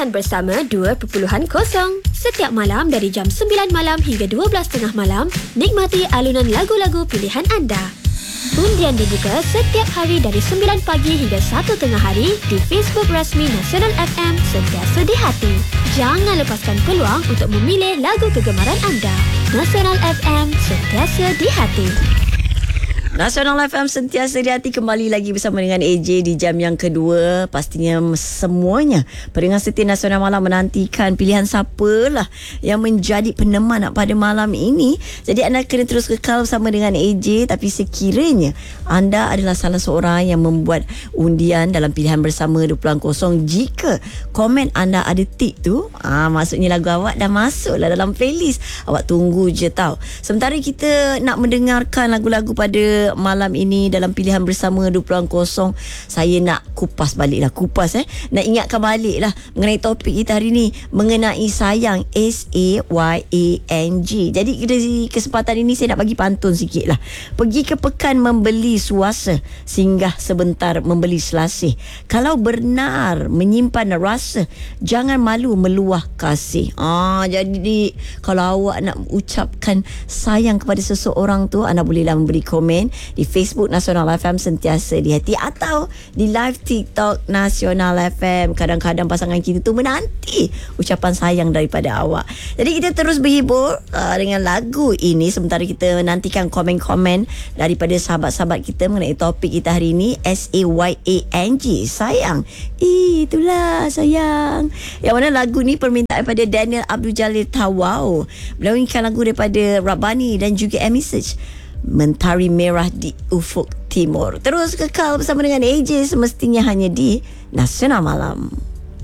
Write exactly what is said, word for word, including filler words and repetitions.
Pilihan Bersama dua titik kosong. Setiap malam dari jam sembilan malam hingga dua belas tiga puluh malam, nikmati alunan lagu-lagu pilihan anda. Undian dibuka setiap hari dari sembilan pagi hingga satu tengah hari di Facebook rasmi Nasional F M Sentiasa di Hati. Jangan lepaskan peluang untuk memilih lagu kegemaran anda. Nasional F M Sentiasa di Hati. Nasional F M Sentiasa di Hati kembali lagi bersama dengan A J di jam yang kedua. Pastinya semuanya pendengar setia Nasional Malam menantikan pilihan siapalah yang menjadi peneman pada malam ini. Jadi anda kena terus kekal bersama dengan A J. Tapi sekiranya anda adalah salah seorang yang membuat undian dalam pilihan bersama dua titik kosong, jika komen anda ada tik tu, ah, maksudnya lagu awak dah masuk lah dalam playlist. Awak tunggu je tau. Sementara kita nak mendengarkan lagu-lagu pada malam ini dalam pilihan bersama dua titik kosong, saya nak kupas balik lah, kupas eh nak ingatkan balik lah mengenai topik kita hari ni, mengenai sayang, S A Y A N G. Jadi di kesempatan ini saya nak bagi pantun sikit lah. Pergi ke pekan membeli suasa, singgah sebentar membeli selasih. Kalau benar menyimpan rasa, jangan malu meluah kasih. Ah, jadi kalau awak nak ucapkan sayang kepada seseorang tu, anda bolehlah memberi komen di Facebook Nasional F M Sentiasa di Hati atau di live TikTok Nasional F M. Kadang-kadang pasangan kita tu menanti ucapan sayang daripada awak. Jadi kita terus berhibur uh, dengan lagu ini sementara kita nantikan komen-komen daripada sahabat-sahabat kita mengenai topik kita hari ini, S A Y A N G, sayang. Itulah sayang. Yang mana lagu ni permintaan daripada Daniel Abdul Jalil Tawau. Beliau inginkan lagu daripada Rabbani dan juga Emisage, Mentari Merah di Ufuk Timur. Terus kekal bersama dengan A J semestinya hanya di Nasional Malam.